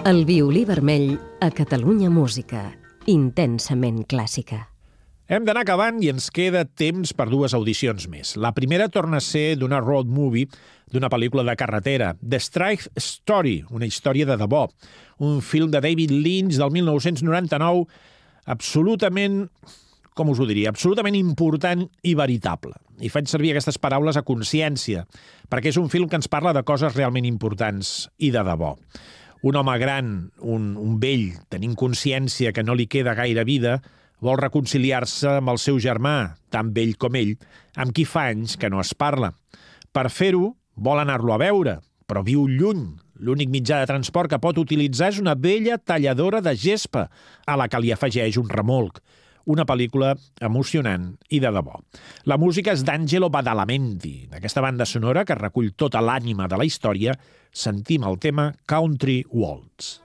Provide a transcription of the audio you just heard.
El violí vermell a Catalunya Música, intensament clàssica. Hem d'anar acabant i ens queda temps per dues audicions més. La primera torna a ser d'una road movie, d'una pel·lícula de carretera, The Strife Story, una història de debò. Un film de David Lynch del 1999, absolutament, com us ho diria, absolutament important i veritable. I faig servir aquestes paraules a consciència, perquè és un film que ens parla de coses realment importants i de debò. Un home gran, un vell, tenint consciència que no li queda gaire vida, vol reconciliar-se amb el seu germà, tan vell com ell, amb qui fa anys que no es parla. Per fer-ho, vol anar-lo a veure, però viu lluny. L'únic mitjà de transport que pot utilitzar és una vella talladora de gespa, a la que li afegeix un remolc. Una pel·lícula emocionant i de debò. La música és d'Angelo Badalamenti. D'aquesta banda sonora, que recull tota l'ànima de la història, sentim el tema Country Waltz.